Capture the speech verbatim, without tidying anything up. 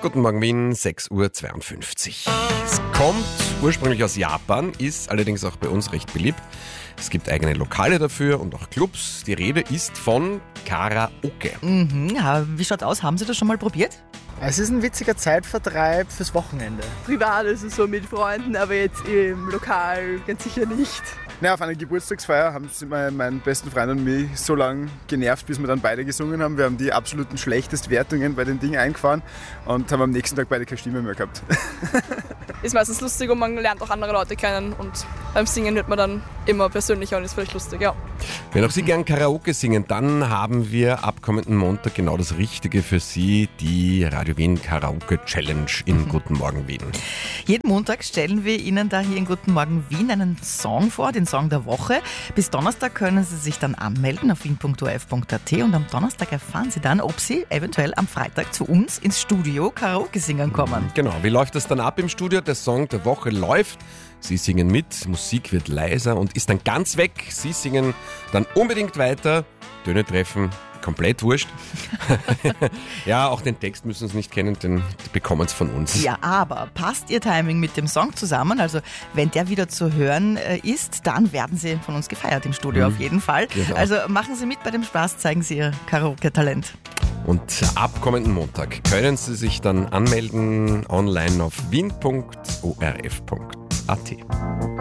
Guten Morgen Wien, sechs Uhr zweiundfünfzig. Es kommt ursprünglich aus Japan, ist allerdings auch bei uns recht beliebt. Es gibt eigene Lokale dafür und auch Clubs. Die Rede ist von Karaoke. Mhm, wie schaut's aus? Haben Sie das schon mal probiert? Es ist ein witziger Zeitvertreib fürs Wochenende. Privat, also so mit Freunden, aber jetzt im Lokal ganz sicher nicht. Ja, auf einer Geburtstagsfeier haben sie mein, meinen besten Freund und mich so lange genervt, bis wir dann beide gesungen haben. Wir haben die absoluten Schlechtestwertungen bei den Dingen eingefahren und haben am nächsten Tag beide keine Stimme mehr gehabt. Ist meistens lustig und man lernt auch andere Leute kennen und beim Singen wird man dann immer persönlicher und ist vielleicht lustig, ja. Wenn auch Sie gern Karaoke singen, dann haben wir ab kommenden Montag genau das Richtige für Sie, die Radio Wien Karaoke Challenge in Guten Morgen Wien. Jeden Montag stellen wir Ihnen da hier in Guten Morgen Wien einen Song vor, den Song der Woche. Bis Donnerstag können Sie sich dann anmelden auf wien punkt o r f punkt a t und am Donnerstag erfahren Sie dann, ob Sie eventuell am Freitag zu uns ins Studio Karaoke singen kommen. Genau, wie läuft das dann ab im Studio? Der Song der Woche läuft. Sie singen mit, Musik wird leiser und ist dann ganz weg. Sie singen dann unbedingt weiter. Töne treffen, komplett wurscht. Ja, auch den Text müssen Sie nicht kennen, den bekommen Sie von uns. Ja, aber passt Ihr Timing mit dem Song zusammen? Also wenn der wieder zu hören ist, dann werden Sie von uns gefeiert im Studio mhm. auf jeden Fall. Genau. Also machen Sie mit bei dem Spaß, zeigen Sie Ihr Karaoke-Talent. Und ab kommenden Montag können Sie sich dann anmelden online auf wien punkt o r f punkt a t.